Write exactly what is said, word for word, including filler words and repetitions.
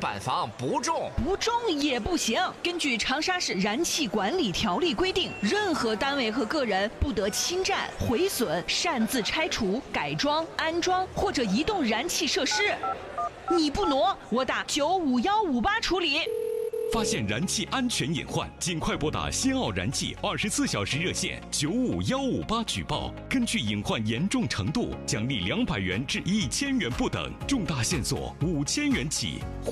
板房不中， 不中也不行。根据长沙市燃气管理条例规定，任何单位和个人不得侵占、毁损、擅自拆除、改装、安装或者移动燃气设施。你不挪，我打九五幺五八处理。 发现燃气安全隐患，尽快拨打新奥燃气二十四小时热线九五幺五八举报。根据隐患严重程度，奖励两百元至一千元不等，重大线索五千元起。